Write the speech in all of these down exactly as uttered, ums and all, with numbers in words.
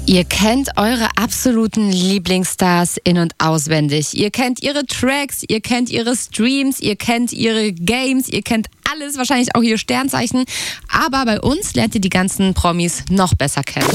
Ihr kennt eure absoluten Lieblingsstars in- und auswendig. Ihr kennt ihre Tracks, ihr kennt ihre Streams, ihr kennt ihre Games, ihr kennt alles, wahrscheinlich auch ihr Sternzeichen. Aber bei uns lernt ihr die ganzen Promis noch besser kennen.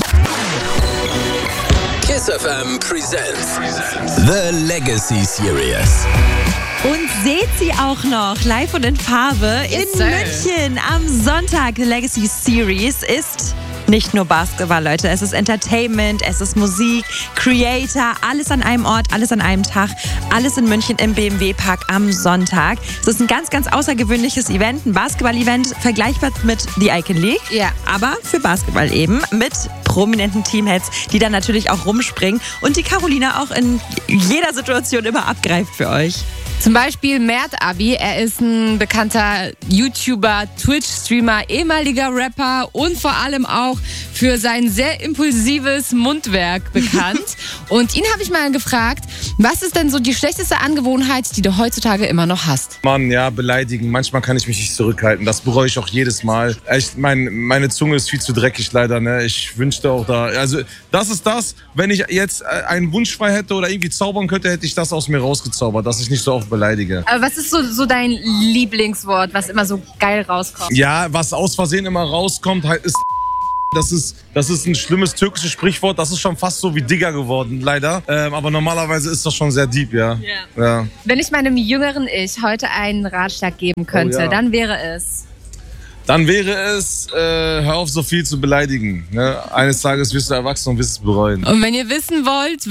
Kiss F M presents The Legacy Series. Und seht sie auch noch live und in Farbe Yes, in sir. München am Sonntag. The Legacy Series ist nicht nur Basketball, Leute. Es ist Entertainment, es ist Musik, Creator, alles an einem Ort, alles an einem Tag. Alles in München im B M W-Park am Sonntag. Es ist ein ganz, ganz außergewöhnliches Event, ein Basketball-Event, vergleichbar mit The Icon League. Ja. Aber für Basketball eben, mit prominenten Teamheads, die dann natürlich auch rumspringen und die Carolina auch in jeder Situation immer abgreift für euch. Zum Beispiel Mert Abi, er ist ein bekannter YouTuber, Twitch-Streamer, ehemaliger Rapper und vor allem auch für sein sehr impulsives Mundwerk bekannt. Und ihn habe ich mal gefragt, was ist denn so die schlechteste Angewohnheit, die du heutzutage immer noch hast? Mann, ja, beleidigen. Manchmal kann ich mich nicht zurückhalten. Das bereue ich auch jedes Mal. Echt, mein, meine Zunge ist viel zu dreckig leider. Ne? Ich wünschte auch da... Also das ist das, wenn ich jetzt einen Wunsch frei hätte oder irgendwie zaubern könnte, hätte ich das aus mir rausgezaubert, dass ich nicht so oft beleidige. Aber was ist so, so dein Lieblingswort, was immer so geil rauskommt? Ja, was aus Versehen immer rauskommt, halt ist... Das ist, das ist ein schlimmes türkisches Sprichwort. Das ist schon fast so wie Digger geworden, leider. Ähm, aber normalerweise ist das schon sehr deep, ja. Ja. ja. Wenn ich meinem jüngeren Ich heute einen Ratschlag geben könnte, Oh ja. dann wäre es... Dann wäre es, äh, hör auf so viel zu beleidigen. Ne? Eines Tages wirst du erwachsen und wirst es bereuen. Und wenn ihr wissen wollt,